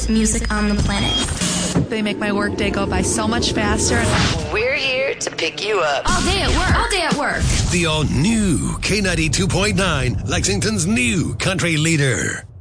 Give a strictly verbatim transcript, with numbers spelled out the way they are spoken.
best music on the planet. They make my workday go by so much faster. We're here to pick you up. All day at work. All day at work. The all-new K ninety-two point nine, Lexington's new country leader.